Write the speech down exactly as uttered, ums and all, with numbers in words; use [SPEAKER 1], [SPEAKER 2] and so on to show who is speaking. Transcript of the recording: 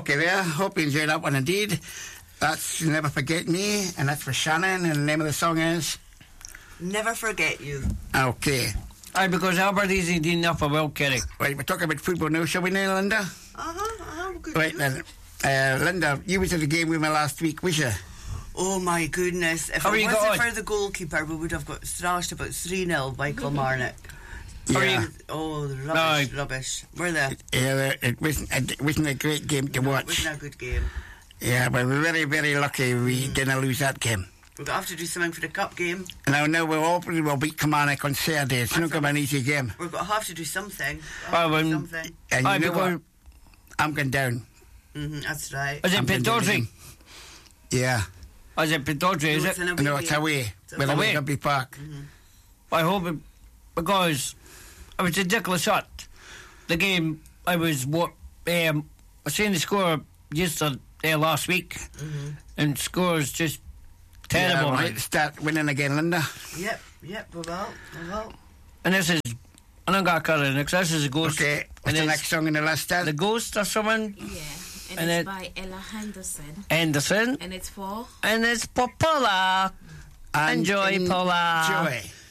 [SPEAKER 1] Okay, there. Hope you enjoyed that one indeed. That's Never Forget Me, and that's for Shannon, and the name of the song is
[SPEAKER 2] Never Forget You.
[SPEAKER 1] Okay.
[SPEAKER 3] Aye, because Albert isn't enough of well, Kerry.
[SPEAKER 1] Right, we're talking about football now, shall we now, Linda?
[SPEAKER 2] Uh-huh, uh-huh. Good.
[SPEAKER 1] Right then. Uh, Linda, you was at the game with me last week, was you?
[SPEAKER 2] Oh my goodness. If
[SPEAKER 3] How
[SPEAKER 2] it
[SPEAKER 3] you
[SPEAKER 2] wasn't
[SPEAKER 3] going?
[SPEAKER 2] for the goalkeeper, we would have got thrashed about three nil by Kilmarnock.
[SPEAKER 3] How are
[SPEAKER 1] Yeah.
[SPEAKER 3] you?
[SPEAKER 2] Oh, rubbish,
[SPEAKER 3] No.
[SPEAKER 2] rubbish. We're there.
[SPEAKER 1] Yeah, it wasn't, it wasn't a great game to
[SPEAKER 2] It
[SPEAKER 1] watch.
[SPEAKER 2] wasn't a good game.
[SPEAKER 1] Yeah, but we're very, very lucky we didn't lose that game.
[SPEAKER 2] We're going to have to do something for the cup game.
[SPEAKER 1] Now, now we'll hopefully we'll beat Kilmarnock on Saturday. It's not going to be an easy game.
[SPEAKER 2] We're going to have to do something.
[SPEAKER 3] Oh,
[SPEAKER 2] Have to do
[SPEAKER 3] um,
[SPEAKER 2] something.
[SPEAKER 1] And you
[SPEAKER 3] Aye,
[SPEAKER 1] know
[SPEAKER 3] because
[SPEAKER 1] what? I'm going down.
[SPEAKER 2] Mm-hmm, that's right.
[SPEAKER 3] is it
[SPEAKER 1] I'm going down
[SPEAKER 3] Pitodry?
[SPEAKER 1] again. Yeah.
[SPEAKER 3] Is it Pitodry, is
[SPEAKER 2] No,
[SPEAKER 3] it?
[SPEAKER 2] it's an away
[SPEAKER 1] No, it's
[SPEAKER 2] game.
[SPEAKER 1] away.
[SPEAKER 2] It's
[SPEAKER 1] We're
[SPEAKER 3] away.
[SPEAKER 1] away at Rugby Park.
[SPEAKER 3] I hope it, because it was a ridiculous shot. The game, I was what um, I seen the score yesterday uh, last week,
[SPEAKER 2] Mm-hmm.
[SPEAKER 3] and scores just
[SPEAKER 1] Yeah,
[SPEAKER 3] terrible.
[SPEAKER 1] we
[SPEAKER 3] man.
[SPEAKER 1] might start winning again, Linda.
[SPEAKER 2] Yep, yep, we will. We will.
[SPEAKER 3] And this is, I'm not gonna cut it next. This is a ghost.
[SPEAKER 1] Okay,
[SPEAKER 3] and
[SPEAKER 1] what's the
[SPEAKER 3] it's
[SPEAKER 1] next song in the list then?
[SPEAKER 3] The Ghost or someone.
[SPEAKER 4] Yeah, and,
[SPEAKER 3] And
[SPEAKER 4] it's
[SPEAKER 3] it-
[SPEAKER 4] by Ella Henderson,
[SPEAKER 3] Anderson,
[SPEAKER 4] and it's for
[SPEAKER 3] and it's for Paula.
[SPEAKER 1] And
[SPEAKER 3] Enjoy, Paula.
[SPEAKER 1] Enjoy.